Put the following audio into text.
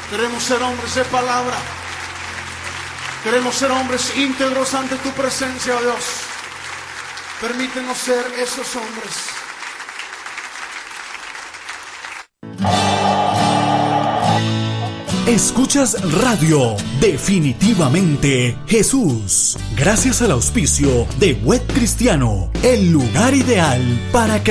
Queremos ser hombres de palabra. Queremos ser hombres íntegros ante tu presencia, oh Dios. Permítenos ser esos hombres. Escuchas Radio Definitivamente Jesús. Gracias al auspicio de Web Cristiano, el lugar ideal para crecer.